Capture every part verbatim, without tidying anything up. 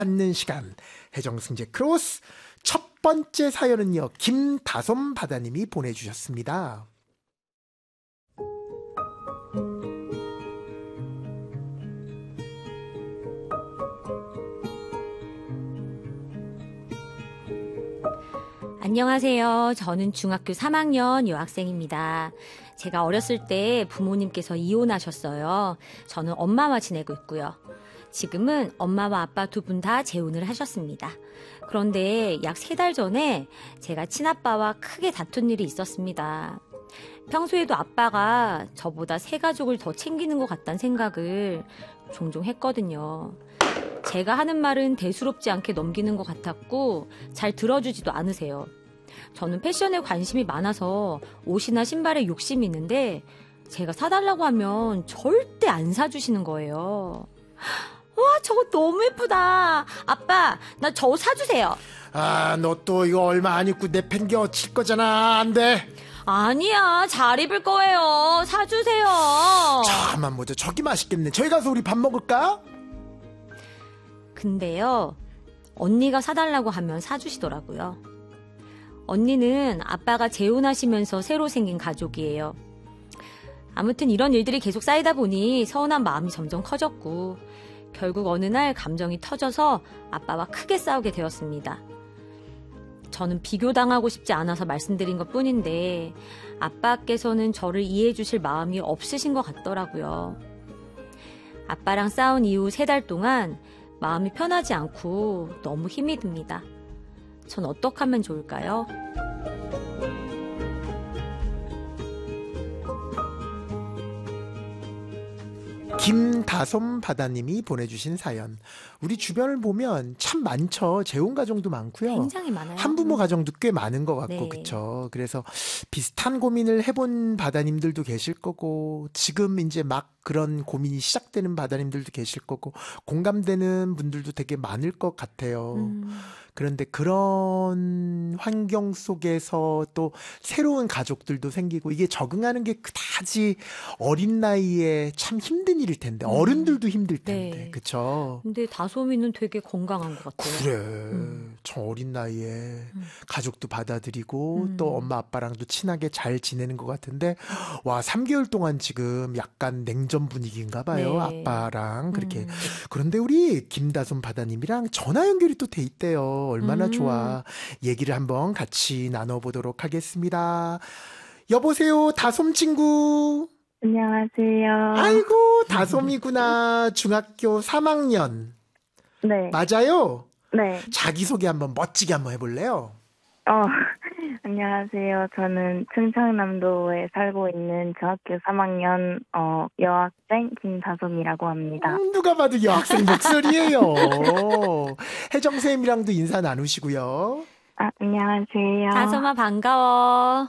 찾는 시간 해정승재 크로스 첫 번째 사연은요 김다솜 바다님이 보내주셨습니다. 안녕하세요. 저는 중학교 삼 학년 여학생입니다. 제가 어렸을 때 부모님께서 이혼하셨어요. 저는 엄마와 지내고 있고요. 지금은 엄마와 아빠 두 분 다 재혼을 하셨습니다. 그런데 약 세 달 전에 제가 친아빠와 크게 다툰 일이 있었습니다. 평소에도 아빠가 저보다 새 가족을 더 챙기는 것 같다는 생각을 종종 했거든요. 제가 하는 말은 대수롭지 않게 넘기는 것 같았고 잘 들어주지도 않으세요. 저는 패션에 관심이 많아서 옷이나 신발에 욕심이 있는데 제가 사달라고 하면 절대 안 사주시는 거예요. 와, 저거 너무 예쁘다. 아빠, 나 저거 사주세요. 아, 너 또 이거 얼마 안 입고 내 팬게 어칠 거잖아. 안 돼. 아니야, 잘 입을 거예요. 사주세요. 잠깐만 보자. 저기 맛있겠네. 저기 가서 우리 밥 먹을까? 근데요, 언니가 사달라고 하면 사주시더라고요. 언니는 아빠가 재혼하시면서 새로 생긴 가족이에요. 아무튼 이런 일들이 계속 쌓이다 보니 서운한 마음이 점점 커졌고 결국 어느 날 감정이 터져서 아빠와 크게 싸우게 되었습니다. 저는 비교당하고 싶지 않아서 말씀드린 것 뿐인데 아빠께서는 저를 이해해 주실 마음이 없으신 것 같더라고요. 아빠랑 싸운 이후 세 달 동안 마음이 편하지 않고 너무 힘이 듭니다. 전 어떻게 하면 좋을까요? 김다솜 바다님이 보내주신 사연. 우리 주변을 보면 참 많죠. 재혼 가정도 많고요. 굉장히 많아요. 한부모 가정도 꽤 많은 것 같고, 네. 그렇죠. 그래서 비슷한 고민을 해본 바다님들도 계실 거고, 지금 이제 막 그런 고민이 시작되는 바다님들도 계실 거고, 공감되는 분들도 되게 많을 것 같아요. 음. 그런데 그런 환경 속에서 또 새로운 가족들도 생기고 이게 적응하는 게 그다지 어린 나이에 참 힘든 일일 텐데 음. 어른들도 힘들 텐데 네. 그쵸? 근데 다솜이는 되게 건강한 것 같아요. 그래 음. 저 어린 나이에 음. 가족도 받아들이고 음. 또 엄마 아빠랑도 친하게 잘 지내는 것 같은데 와 삼 개월 동안 지금 약간 냉전 분위기인가 봐요. 네. 아빠랑 그렇게. 음. 그런데 우리 김다솜 바다님이랑 전화 연결이 또 돼 있대요. 얼마나 음. 좋아. 얘기를 한번 같이 나눠보도록 하겠습니다. 여보세요, 다솜 친구. 안녕하세요. 아이고, 다솜이구나. 중학교 삼 학년. 네. 맞아요? 네. 자기소개 한번 멋지게 한번 해볼래요? 어, 안녕하세요. 저는 충청남도에 살고 있는 중학교 삼 학년 어, 여학생 김다솜이라고 합니다. 음, 누가 봐도 여학생 목소리예요. 혜정쌤이랑도 인사 나누시고요. 아, 안녕하세요. 다솜아 반가워.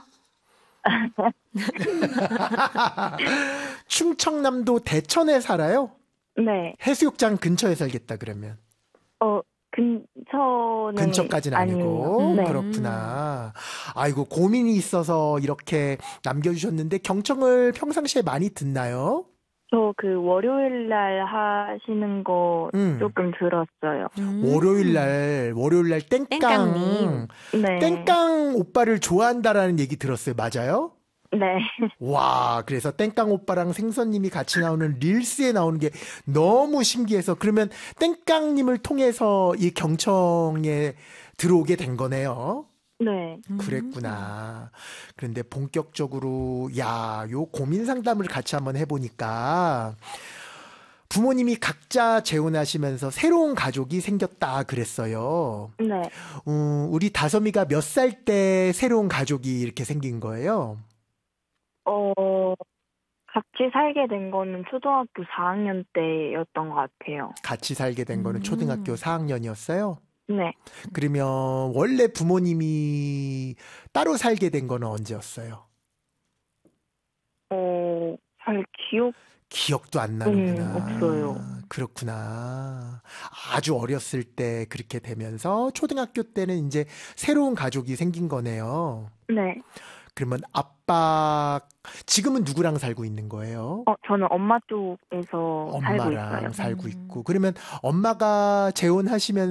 충청남도 대천에 살아요? 네. 해수욕장 근처에 살겠다 그러면. 어, 근처는 근처까지는 아니고. 아니에요. 네. 그렇구나. 아이고 고민이 있어서 이렇게 남겨주셨는데 경청을 평상시에 많이 듣나요? 저 그 월요일 날 하시는 거 음. 조금 들었어요. 음. 월요일 날 월요일 날 땡깡 땡깡님. 네. 땡깡 오빠를 좋아한다라는 얘기 들었어요. 맞아요? 네. 와, 그래서 땡깡 오빠랑 생선님이 같이 나오는 릴스에 나오는 게 너무 신기해서 그러면 땡깡님을 통해서 이 경청에 들어오게 된 거네요. 네. 그랬구나. 그런데 본격적으로 야, 요 고민 상담을 같이 한번 해보니까 부모님이 각자 재혼하시면서 새로운 가족이 생겼다 그랬어요. 네. 음, 우리 다솜이가 몇 살 때 새로운 가족이 이렇게 생긴 거예요? 어, 같이 살게 된 거는 초등학교 사 학년 때였던 것 같아요. 같이 살게 된 거는 음. 초등학교 사 학년이었어요? 네. 그러면 원래 부모님이 따로 살게 된 거는 언제였어요? 어, 잘 기억, 기억도 안 나는구나. 음, 없어요. 그렇구나. 아주 어렸을 때 그렇게 되면서 초등학교 때는 이제 새로운 가족이 생긴 거네요. 네. 그러면 아빠, 지금은 누구랑 살고 있는 거예요? 어, 저는 엄마 쪽에서 살고 있어요. 엄마랑 살고 음. 있고. 그러면 엄마가 재혼하시면